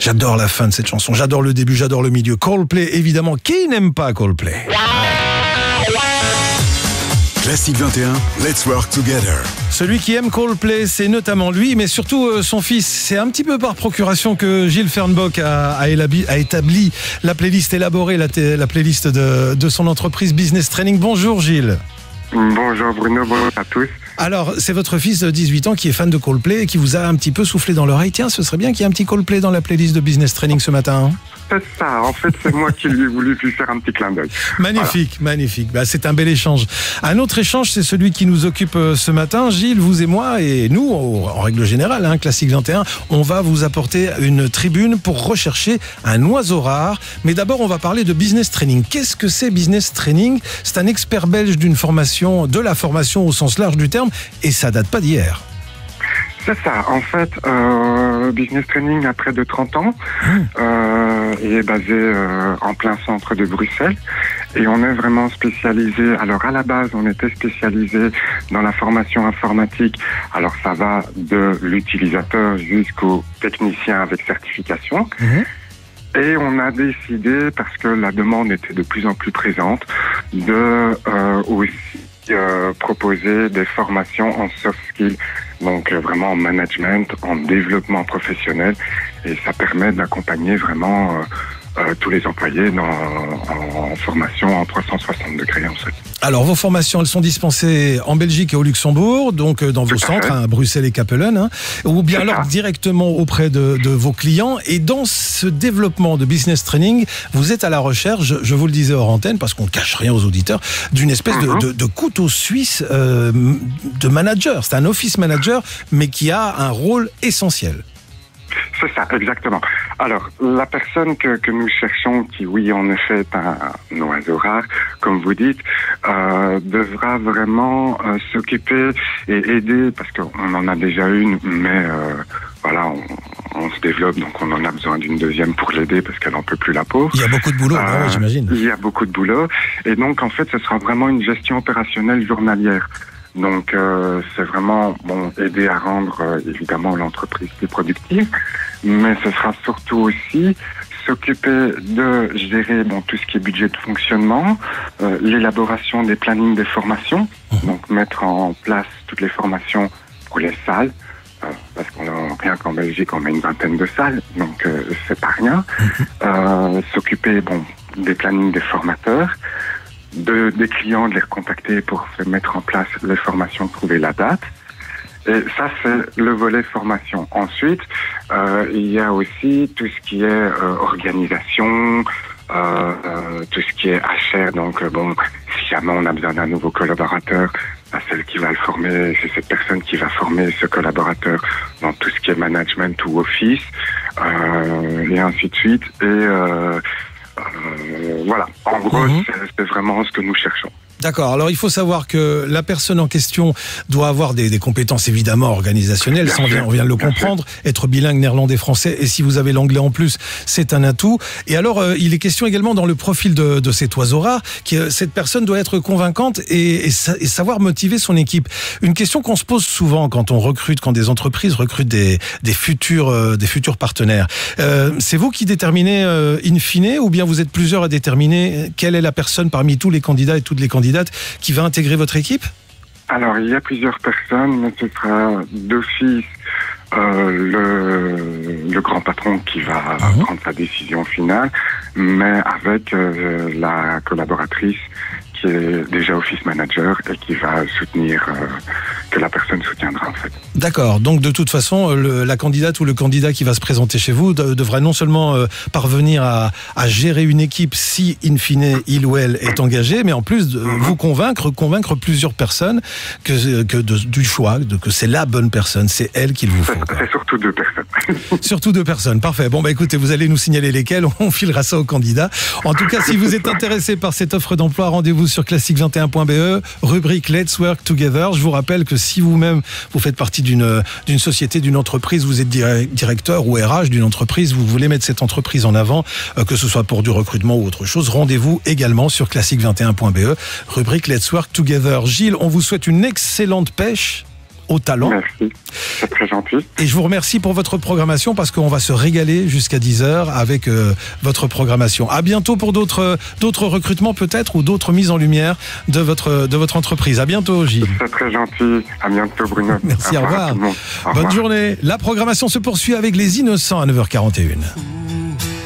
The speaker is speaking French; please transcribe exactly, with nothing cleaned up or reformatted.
J'adore la fin de cette chanson, j'adore le début, j'adore le milieu. Coldplay, évidemment, qui n'aime pas Coldplay? Classique vingt et un, Let's Work Together. Celui qui aime Coldplay, c'est notamment lui, mais surtout euh, son fils. C'est un petit peu par procuration que Gilles Fernbock a, a, élabi, a établi la playlist, élaboré la, la playlist de, de son entreprise Business Training. Bonjour Gilles. Bonjour Bruno, bonjour à tous. Alors, c'est votre fils de dix-huit ans qui est fan de Coldplay et qui vous a un petit peu soufflé dans l'oreille. Tiens, ce serait bien qu'il y ait un petit Coldplay dans la playlist de Business Training ce matin. Hein. C'est ça, en fait, c'est moi qui lui ai voulu lui faire un petit clin d'œil. Magnifique, voilà. magnifique. Bah, c'est un bel échange. Un autre échange, c'est celui qui nous occupe ce matin. Gilles, vous et moi, et nous, en règle générale, hein, Classique vingt et un, on va vous apporter une tribune pour rechercher un oiseau rare. Mais d'abord, on va parler de Business Training. Qu'est-ce que c'est Business Training? C'est un expert belge d'une formation, de la formation au sens large du terme, et ça date pas d'hier. C'est ça, en fait, euh, Business Training a près de trente ans, mmh. euh, et est basé euh, en plein centre de Bruxelles, et on est vraiment spécialisé, alors à la base on était spécialisé dans la formation informatique, alors ça va de l'utilisateur jusqu'au technicien avec certification, mmh. et on a décidé, parce que la demande était de plus en plus présente, de euh, aussi euh, proposer des formations en soft skills. Donc euh, vraiment en management, en développement professionnel, et ça permet d'accompagner vraiment euh, euh, tous les employés dans, en, en formation en trois cent soixante degrés en fait. Alors vos formations, elles sont dispensées en Belgique et au Luxembourg, donc dans vos centres, hein, à Bruxelles et Capellen, hein, ou bien alors directement auprès de, de vos clients. Et dans ce développement de Business Training, vous êtes à la recherche, je vous le disais hors antenne, parce qu'on ne cache rien aux auditeurs, d'une espèce mm-hmm. de, de, de couteau suisse euh, de manager. C'est un office manager, mais qui a un rôle essentiel. C'est ça, exactement. Alors, la personne que, que nous cherchons, qui, oui, en effet, est un, un oiseau rare, comme vous dites, euh, devra vraiment euh, s'occuper et aider, parce qu'on en a déjà une, mais euh, voilà, on, on se développe, donc on en a besoin d'une deuxième pour l'aider, parce qu'elle n'en peut plus, la pauvre. Il y a beaucoup de boulot, euh, là, j'imagine. Il y a beaucoup de boulot, et donc, en fait, ce sera vraiment une gestion opérationnelle journalière. Donc, euh, c'est vraiment bon aider à rendre euh, évidemment l'entreprise plus productive, mais ce sera surtout aussi s'occuper de gérer bon tout ce qui est budget de fonctionnement, euh, l'élaboration des plannings des formations, mmh. donc mettre en place toutes les formations pour les salles, euh, parce qu'on a rien qu'en Belgique on a une vingtaine de salles, donc euh, c'est pas rien. Mmh. Euh, s'occuper bon des plannings des formateurs. De, des clients, de les recontacter pour mettre en place les formations, trouver la date. Et ça, c'est le volet formation. Ensuite, euh, il y a aussi tout ce qui est euh, organisation, euh, euh, tout ce qui est H R. Donc, euh, bon, si jamais on a besoin d'un nouveau collaborateur, bah, celle qui va le former, c'est cette personne qui va former ce collaborateur dans tout ce qui est management ou office, euh, et ainsi de suite. Et... Euh, Euh, voilà, en gros, mmh. c'est, c'est vraiment ce que nous cherchons. D'accord, alors il faut savoir que la personne en question doit avoir des, des compétences évidemment organisationnelles, ça, on, vient, on vient de le comprendre, être bilingue néerlandais-français, et si vous avez l'anglais en plus, c'est un atout. Et alors, euh, il est question également dans le profil de, de cet oiseau rare, que cette personne doit être convaincante et, et, sa, et savoir motiver son équipe. Une question qu'on se pose souvent quand on recrute, quand des entreprises recrutent des, des, futurs, euh, des futurs partenaires. Euh, c'est vous qui déterminez euh, in fine, ou bien vous êtes plusieurs à déterminer quelle est la personne parmi tous les candidats et toutes les candidates qui va intégrer votre équipe? Alors, il y a plusieurs personnes, mais ce sera d'office euh, le, le grand patron qui va mmh. prendre sa décision finale, mais avec euh, la collaboratrice qui est déjà office manager et qui va soutenir, euh, que la personne soutiendra en fait. D'accord, donc de toute façon, le, la candidate ou le candidat qui va se présenter chez vous de, devra non seulement euh, parvenir à, à gérer une équipe si, in fine, il ou elle est engagé, mais en plus de mm-hmm. vous convaincre, convaincre plusieurs personnes que, que de, du choix, de, que c'est la bonne personne, c'est elle qu'il vous faut. C'est, c'est surtout deux personnes. Surtout deux personnes, parfait. Bon bah écoutez, vous allez nous signaler lesquelles, on filera ça aux candidats. En tout cas, si vous êtes intéressé par cette offre d'emploi, rendez-vous sur classique vingt et un point b e, rubrique Let's Work Together. Je vous rappelle que si vous-même, vous faites partie d'une, d'une société, d'une entreprise, vous êtes directeur ou R H d'une entreprise, vous voulez mettre cette entreprise en avant, que ce soit pour du recrutement ou autre chose, rendez-vous également sur classique vingt et un point b e, rubrique Let's Work Together. Gilles, on vous souhaite une excellente pêche. au talent. Merci, c'est très gentil. Et je vous remercie pour votre programmation parce qu'on va se régaler jusqu'à dix heures avec euh, votre programmation. À bientôt pour d'autres d'autres recrutements peut-être ou d'autres mises en lumière de votre de votre entreprise. À bientôt, Gilles. C'est très gentil. À bientôt, Bruno. Merci, au revoir. Au revoir. Bonne journée. La programmation se poursuit avec les Innocents à neuf heures quarante et une.